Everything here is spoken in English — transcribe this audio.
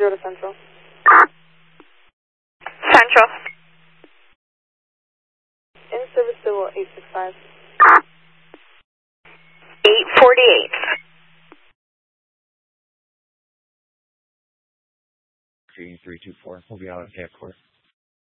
0 to Central. Central. In service civil 865. 848. Green 324. We'll be out at the course.